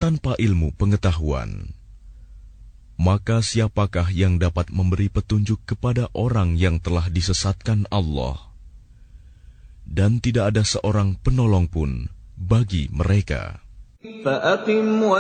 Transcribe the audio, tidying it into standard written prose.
tanpa ilmu pengetahuan. Maka siapakah yang dapat memberi petunjuk kepada orang yang telah disesatkan Allah? Dan tidak ada seorang penolong pun bagi mereka.